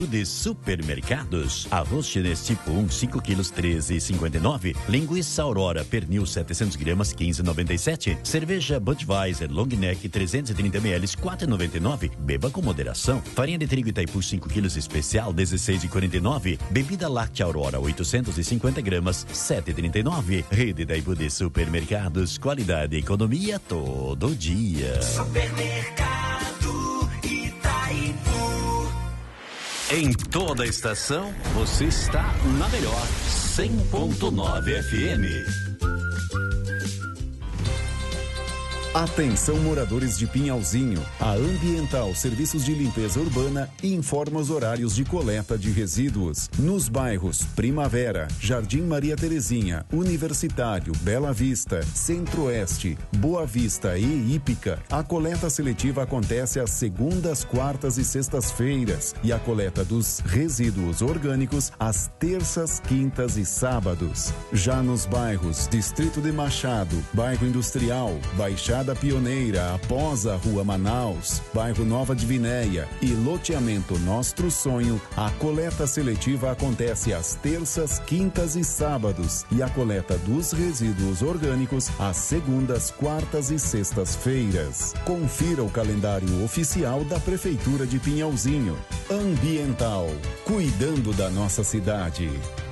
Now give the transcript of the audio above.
De supermercados, arroz chinês tipo 1, 5 quilos, 13,59. Linguiça Aurora, pernil 700 gramas, 15,97. Cerveja Budweiser Long Neck 330 ml, 4,99. Beba com moderação. Farinha de trigo Itaipu 5 quilos especial, 16,49. Bebida láctea Aurora 850 gramas, 7,39. Rede Itaipu de supermercados, qualidade e economia todo dia. Supermercado Itaipu. Em toda a estação, você está na melhor 100.9 FM. Atenção, moradores de Pinhalzinho. A Ambiental Serviços de Limpeza Urbana informa os horários de coleta de resíduos. Nos bairros Primavera, Jardim Maria Terezinha, Universitário, Bela Vista, Centro-Oeste, Boa Vista e Ípica, a coleta seletiva acontece às segundas, quartas e sextas-feiras e a coleta dos resíduos orgânicos às terças, quintas e sábados. Já nos bairros Distrito de Machado, Bairro Industrial, Baixada Pioneira, após a Rua Manaus, Bairro Nova Divinéia e Loteamento Nostro Sonho, a coleta seletiva acontece às terças, quintas e sábados e a coleta dos resíduos orgânicos às segundas, quartas e sextas-feiras. Confira o calendário oficial da Prefeitura de Pinhalzinho. Ambiental, cuidando da nossa cidade.